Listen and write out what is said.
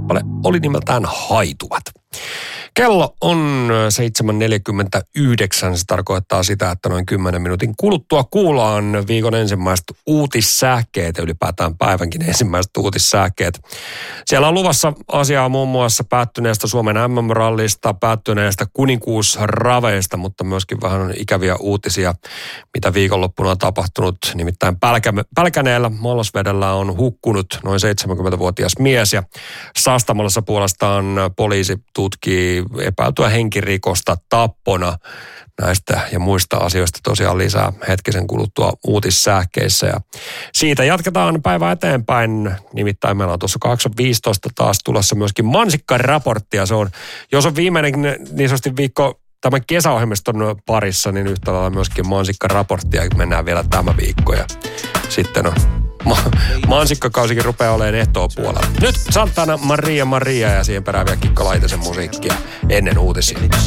kappale oli nimeltään Haituvat. Kello on 7.49. Se tarkoittaa sitä, että noin 10 minuutin kuluttua kuullaan viikon ensimmäiset uutissähkeet ja ylipäätään päivänkin ensimmäiset uutissähkeet. Siellä on luvassa asiaa muun muassa päättyneestä Suomen MM-rallista, päättyneestä kuninkuusraveista, mutta myöskin vähän ikäviä uutisia, mitä viikonloppuna on tapahtunut. Nimittäin Pälkäneellä Mallasvedellä on hukkunut noin 70-vuotias mies ja Sastamalassa puolestaan poliisi tutkii epäiltyä henkirikosta tappona. Näistä ja muista asioista tosiaan lisää hetkisen kuluttua uutissähkeissä. Ja siitä jatketaan päivää eteenpäin. Nimittäin meillä on tuossa 8.15 taas tulossa myöskin mansikkaraporttia. Se on, jos on viimeinen niin sanotusti viikko tämän kesäohjelmiston parissa, niin yhtä lailla myöskin mansikkaraporttia. Mennään vielä tämä viikko ja sitten on mansikkakausikin rupeaa olemaan ehtoopuolella. Nyt Santana Maria ja siihen perään vielä Kikka Laitisen musiikkia ennen uutisia.